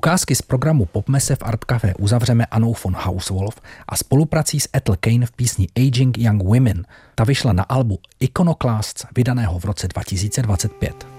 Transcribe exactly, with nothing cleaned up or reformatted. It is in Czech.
Ukázky z programu Popmese v Art Café uzavřeme Annou von Hauswolf a spoluprací s Ethel Cain v písni Aging Young Women. Ta vyšla na albu Iconoclasts, vydaného v roce dva tisíce dvacet pět.